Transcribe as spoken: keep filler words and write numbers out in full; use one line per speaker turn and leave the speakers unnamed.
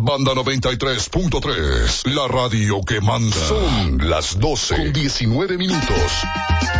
Banda noventa y tres punto tres, la radio que manda. Son las doce con diecinueve minutos.